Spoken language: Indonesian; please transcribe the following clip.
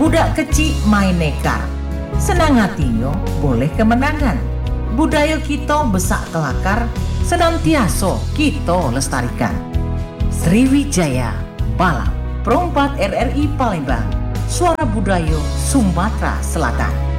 Budak kecil main nekar, senang hatinya boleh kemenangan. Budaya kita besak kelakar, senantiasa kita lestarikan. Sriwijaya Balap, Perompak RRI Palembang, Suara Budaya Sumatera Selatan.